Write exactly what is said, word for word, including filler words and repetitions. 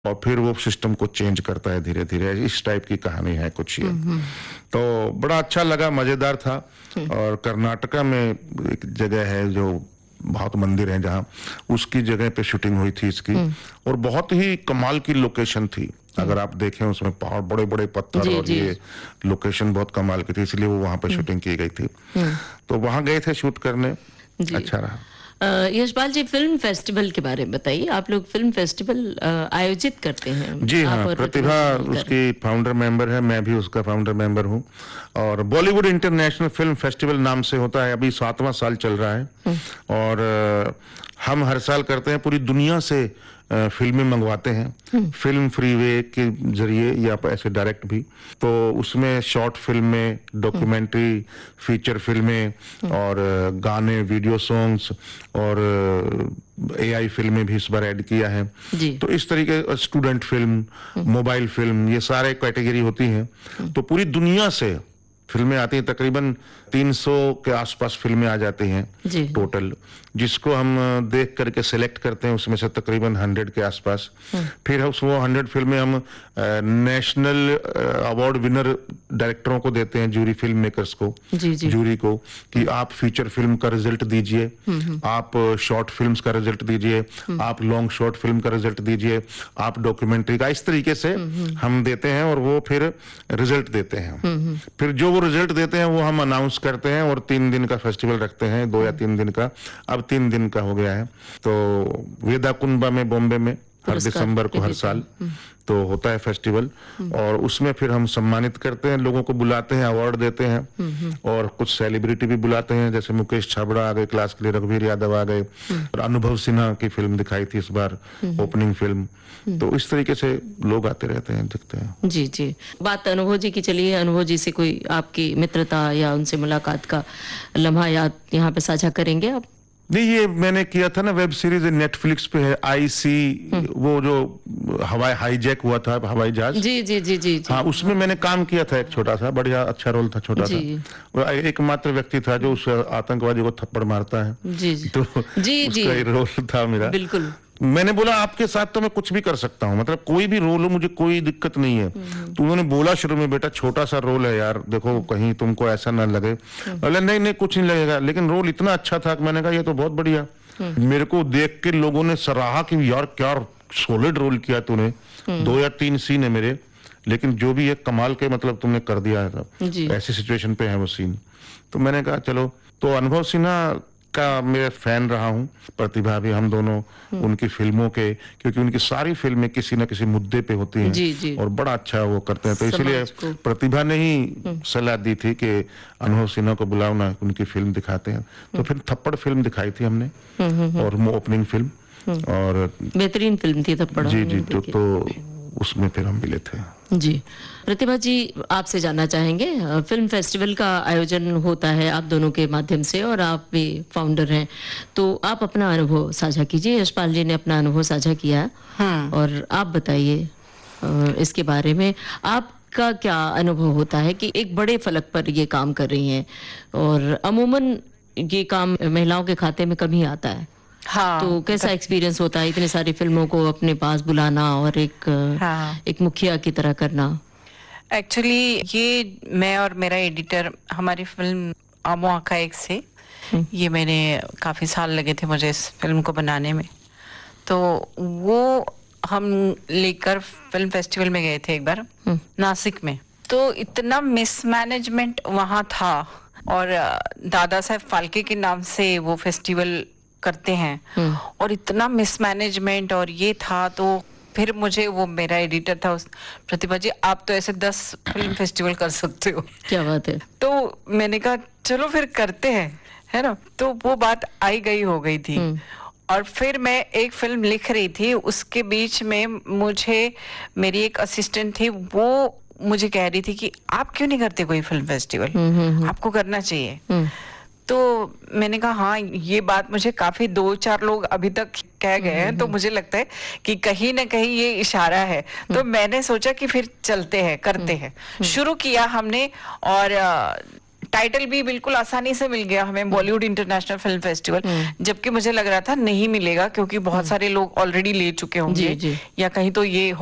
और फिर वो सिस्टम को चेंज करता है धीरे धीरे। इस टाइप की कहानी है कुछ ये। तो बड़ा अच्छा लगा, मजेदार था। और कर्नाटका में एक जगह है जो बहुत मंदिर है जहाँ, उसकी जगह पे शूटिंग हुई थी इसकी, और बहुत ही कमाल की लोकेशन थी। अगर आप देखें उसमें पहाड़, बड़े बड़े पत्थर, जी, और जी। ये लोकेशन बहुत कमाल की थी, इसलिए वो वहां पे शूटिंग की गई थी। तो वहां गए थे शूट करने, अच्छा रहा। अ, यशपाल जी, फिल्म फेस्टिवल के बारे में बताइए। आप लोग फिल्म फेस्टिवल अ, आयोजित करते हैं? जी आप हाँ, और प्रतिभा मिलकर। उसकी फाउंडर मेंबर है, मैं भी उसका फाउंडर मेंबर हूँ। और बॉलीवुड इंटरनेशनल फिल्म फेस्टिवल नाम से होता है, अभी सातवां साल चल रहा है। और अ, हम हर साल करते हैं, पूरी दुनिया से अ, फिल्में मंगवाते हैं, फिल्म फ्रीवे के जरिए या ऐसे डायरेक्ट भी। तो उसमें शॉर्ट फिल्में, डॉक्यूमेंट्री, फीचर फिल्में, और अ, गाने, वीडियो सॉन्ग्स, और एआई फिल्में भी इस बार ऐड किया है। जी। तो इस तरीके, स्टूडेंट फिल्म, मोबाइल फिल्म, ये सारे कैटेगरी होती हैं। तो पूरी दुनिया से फिल्में आती हैं, तकरीबन तीन सौ के आसपास फिल्में आ जाती हैं जी। टोटल, जिसको हम देख करके सिलेक्ट करते हैं, उसमें से तकरीबन हंड्रेड के आसपास। फिर उस वो हंड्रेड फिल्में हम नेशनल अवार्ड विनर डायरेक्टरों को देते हैं, जूरी फिल्म मेकर्स को, जी, जी। जूरी को, कि आप फीचर फिल्म का रिजल्ट दीजिए, आप शॉर्ट फिल्म्स का रिजल्ट दीजिए, आप लॉन्ग शॉर्ट फिल्म का रिजल्ट दीजिए, आप डॉक्यूमेंट्री का, इस तरीके से हम देते हैं, और वो फिर रिजल्ट देते हैं। फिर जो वो रिजल्ट देते हैं वो हम अनाउंस करते हैं, और तीन दिन का फेस्टिवल रखते हैं, दो या तीन दिन का, अब तीन दिन का हो गया है। तो वेदाकुंबा में, बॉम्बे में, हर दिसंबर को हर साल तो होता है फेस्टिवल। और उसमें फिर हम सम्मानित करते हैं, लोगों को बुलाते हैं, अवार्ड देते हैं, और कुछ सेलिब्रिटी भी बुलाते हैं, जैसे मुकेश छाबड़ा आ गए क्लास के लिए, रघुवीर यादव आ गए, और अनुभव सिन्हा की फिल्म दिखाई थी इस बार, ओपनिंग फिल्म। तो इस तरीके से लोग आते रहते हैं, दिखते हैं। जी, जी। बात अनुभव जी की चलिए, अनुभव जी से कोई आपकी मित्रता या उनसे मुलाकात का लम्हा याद यहाँ पे साझा करेंगे आप? नहीं, ये मैंने किया था ना, वेब सीरीज नेटफ्लिक्स पे है, आई सी, वो जो हवाई हाईजैक हुआ था हवाई जहाज। जी, जी, जी, जी, जी। हाँ, उसमें मैंने काम किया था, एक छोटा सा, बढ़िया अच्छा रोल था, छोटा जी। सा। वो एकमात्र व्यक्ति था जो उस आतंकवादी को थप्पड़ मारता है। जी, जी। तो जी, जी। उसका ही रोल था मेरा। बिल्कुल। मैंने बोला आपके साथ तो मैं कुछ भी कर सकता हूँ, मतलब कोई भी रोल हो, मुझे कोई दिक्कत नहीं है। तो उन्होंने बोला शुरू में, बेटा छोटा सा रोल है यार, देखो कहीं तुमको ऐसा ना लगे। बोले नहीं नहीं, कुछ नहीं लगेगा, लेकिन रोल इतना अच्छा था कि मैंने कहा ये तो बहुत बढ़िया। मेरे को देख के लोगों ने सराहा कि यार क्या सॉलिड रोल किया तूने। दो या तीन सीन है मेरे, लेकिन जो भी है कमाल के, मतलब तुमने कर दिया है। जी। ऐसी सिचुएशन पे है वो सीन। तो मैंने कहा चलो। तो अनुभव सिन्हा का मैं फैन रहा हूँ, प्रतिभा भी, हम दोनों उनकी फिल्मों के, क्योंकि उनकी सारी फिल्में किसी न किसी मुद्दे पे होती हैं। जी, जी। और बड़ा अच्छा वो करते हैं। तो इसलिए समाज को। प्रतिभा ने ही सलाह दी थी कि अनुभव सिन्हा को बुलाओ ना, उनकी फिल्म दिखाते हैं। तो फिर थप्पड़ फिल्म दिखाई थी हमने, और वो ओपनिंग फिल्म, और बेहतरीन फिल्म थी थप्पड़। जी जी, तो, तो उसमें फिर हम मिले थे। जी। प्रतिभा जी, आपसे जानना चाहेंगे, फिल्म फेस्टिवल का आयोजन होता है आप दोनों के माध्यम से, और आप भी फाउंडर हैं, तो आप अपना अनुभव साझा कीजिए। यशपाल जी ने अपना अनुभव साझा किया, और आप बताइए इसके बारे में, आपका क्या अनुभव होता है कि एक बड़े फलक पर ये काम कर रही हैं, और अमूमन ये काम महिलाओं के खाते में कम ही आता है। हाँ, तो कैसा एक्सपीरियंस होता है इतनी सारी फिल्मों को अपने पास बुलाना, और एक हाँ। एक मुखिया की तरह करना? एक्चुअली ये मैं और मेरा एडिटर, हमारी फिल्म आमो आका एक से, ये मैंने काफ़ी साल लगे थे मुझे इस फिल्म को बनाने में। तो वो हम लेकर फिल्म फेस्टिवल में गए थे एक बार नासिक में। तो इतना मिसमैनेजमेंट वहाँ था, और दादा साहब फाल्के के नाम से वो फेस्टिवल करते हैं, और इतना मिसमैनेजमेंट और ये था। तो फिर मुझे, वो मेरा एडिटर था उस, प्रतिभा जी आप तो ऐसे दस फिल्म फेस्टिवल कर सकते हो। क्या बात है। तो मैंने कहा चलो फिर करते हैं, है ना। तो वो बात आई गई हो गई थी। और फिर मैं एक फिल्म लिख रही थी, उसके बीच में मुझे मेरी एक असिस्टेंट थी, वो मुझे कह रही थी कि आप क्यों नहीं करते कोई फिल्म फेस्टिवल, आपको करना चाहिए। तो मैंने कहा हाँ, ये बात मुझे काफी दो चार लोग अभी तक कह गए हैं, तो मुझे लगता है कि कहीं ना कहीं ये इशारा है। तो मैंने सोचा कि फिर चलते हैं, करते हैं। शुरू किया हमने, और टाइटल भी बिल्कुल आसानी से मिल गया हमें, बॉलीवुड इंटरनेशनल फिल्म फेस्टिवल, जबकि मुझे लग रहा था नहीं मिलेगा क्योंकि बहुत सारे लोग ऑलरेडी ले चुके होंगे जी, जी। या कहीं तो ये